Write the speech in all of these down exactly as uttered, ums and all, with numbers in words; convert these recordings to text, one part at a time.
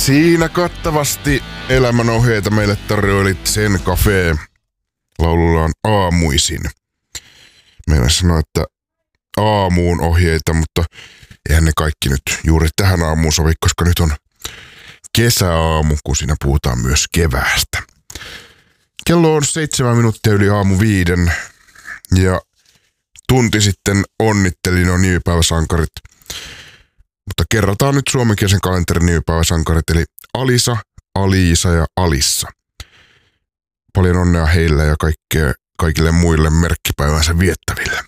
Siinä kattavasti elämänohjeita meille tarjoili Zen Cafe laulullaan Aamuisin. Meillä sanoo, että aamuun ohjeita, mutta eihän ne kaikki nyt juuri tähän aamuun sovi, koska nyt on kesäaamu, kun siinä puhutaan myös keväästä. Kello on seitsemän minuuttia yli aamu viiden ja tunti sitten onnittelin on nimipäiväsankarit. Mutta kerrataan nyt suomenkielisen kalenterin nimipäiväsankarit, eli Alisa, Aliisa ja Alissa. Paljon onnea heille ja kaikkea, kaikille muille merkkipäivänsä viettäville.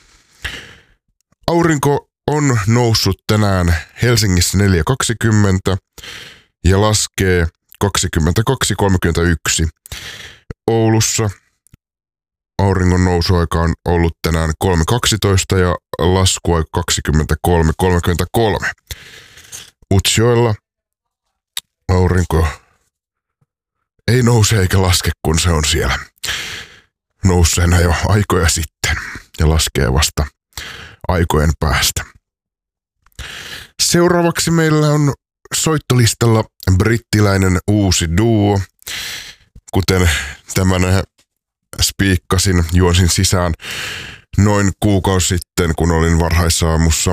Aurinko on noussut tänään Helsingissä neljä kaksikymmentä ja laskee kaksikymmentäkaksi kolmekymmentäyksi. Oulussa auringon nousuaika on ollut tänään kolme kaksitoista ja laskuaika kaksikymmentäkolme kolmekymmentäkolme. Utsjoella aurinko ei nouse eikä laske, kun se on siellä nousseena jo aikoja sitten ja laskee vasta aikojen päästä. Seuraavaksi meillä on soittolistalla brittiläinen uusi duo. Kuten tämän spiikkasin, juosin sisään noin kuukausi sitten, kun olin varhaisaamussa.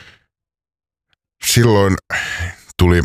Silloin tuli,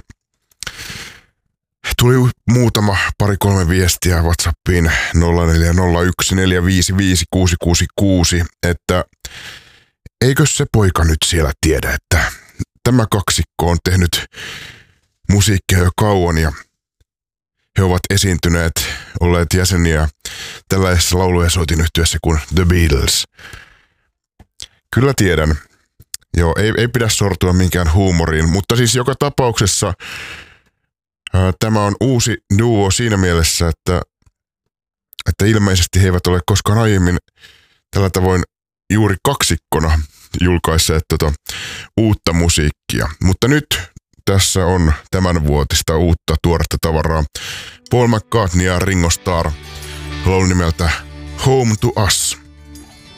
tuli muutama pari kolme viestiä WhatsAppiin nolla neljä nolla yksi neljä viisi viisi kuusi kuusi kuusi, että eikö se poika nyt siellä tiedä, että tämä kaksikko on tehnyt musiikkia jo kauan ja he ovat esiintyneet, olleet jäseniä tällaisessa laulu- ja soitinyhtiössä kuin The Beatles. Kyllä tiedän. Joo, ei, ei pidä sortua minkään huumoriin, mutta siis joka tapauksessa ää, tämä on uusi duo siinä mielessä, että, että ilmeisesti he eivät ole koskaan aiemmin tällä tavoin juuri kaksikkona julkaisseet tota uutta musiikkia. Mutta nyt tässä on tämän vuotista uutta tuoretta tavaraa. Paul McCartney ja Ringo Starr laulun nimeltä Home to Us.